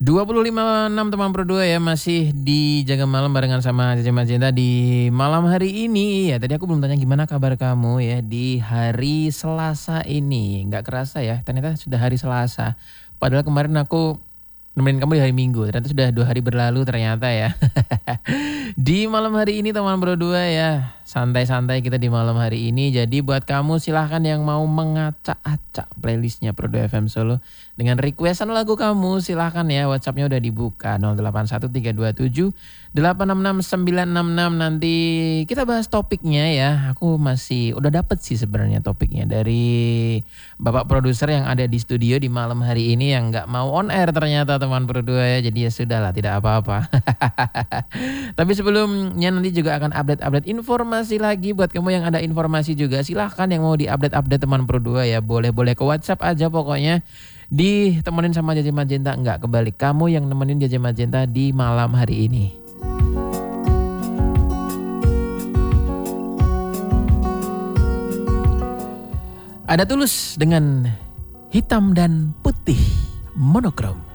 25.6 teman berdua ya, masih di Jaga Malam barengan sama Jaja Magenta di malam hari ini. Ya tadi aku belum tanya gimana kabar kamu ya di hari Selasa ini. Nggak kerasa ya, ternyata sudah hari Selasa. Padahal kemarin aku nemenin kamu di hari Minggu, ternyata sudah 2 hari berlalu ternyata ya. Di malam hari ini teman berdua ya, santai-santai kita di malam hari ini. Jadi buat kamu silahkan yang mau mengacak-acak playlistnya Prodo FM Solo dengan requestan lagu kamu, silahkan ya. WhatsAppnya udah dibuka 081327 866 966. Nanti kita bahas topiknya ya. Aku masih udah dapet sih sebenarnya topiknya dari bapak produser yang ada di studio di malam hari ini yang nggak mau on air ternyata teman berdua ya. Jadi ya sudahlah, tidak apa-apa. Tapi sebelumnya nanti juga akan update-update informasi lagi. Buat kamu yang ada informasi juga silahkan yang mau di-update-update teman berdua ya. Boleh-boleh ke WhatsApp aja pokoknya. Ditemenin sama Jaja Magenta, enggak kebalik. Kamu yang nemenin Jaja Magenta di malam hari ini. Ada Tulus dengan Hitam dan Putih Monokrom.